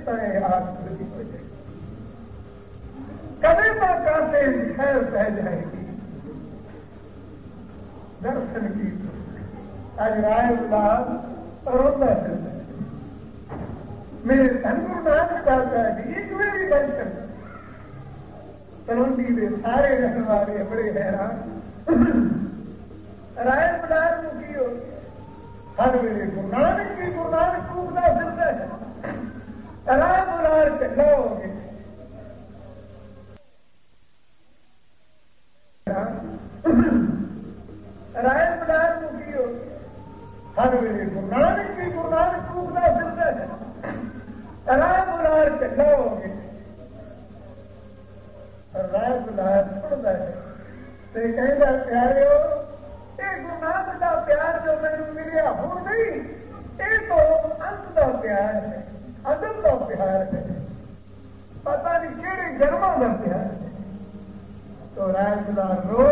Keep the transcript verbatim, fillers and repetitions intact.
ہے آج پوری ہو جائے گی. کبھی تو کہتے خیر پہ جائے گی درشن کی آج رائے بلال روتا چلتا ہے میرے دھن نام کرتا ہے ایک میری درشن تلوندی کے سارے رہنے والے بڑے حیران رائے بلال کو کی ہو ہر ویلے گرو نانک کی گرو نانک ٹوٹتا پھرتا ہے رائے بلال چنگا ہو گیا رائے بلال کو کی ہو ہر ویلے گرو نانک کی گرو نانک ٹوٹتا پھرتا ہے رائے بلال چنگا ہو گیا رائے بلال چھوڑتا ہے تو کہنا پیارے ہو یہ گرو نانک کا پیار جو مجھے ملیا ہو نہیں یہ تو انت کا پیار ہے ادب کا پیار ہے پتا نہیں کہڑے جنموں کا پیار ہے. تو رائے بلال رو